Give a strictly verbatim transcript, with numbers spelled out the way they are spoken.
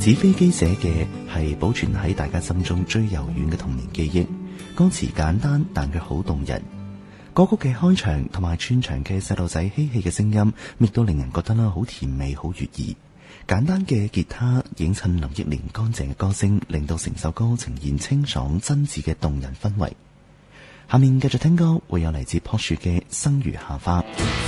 紙飛機寫嘅係保存喺大家心中最柔軟嘅童年記憶，歌詞簡單但佢好動人。歌曲嘅開場同埋串場嘅細路仔嬉戲嘅聲音，亦都令人覺得啦好甜美、好悅耳。簡單嘅吉他映襯林憶蓮乾淨嘅歌聲，令到成首歌呈現清爽真摯嘅動人氛圍。下面繼續聽歌，會有嚟自朴樹嘅《生如夏花》。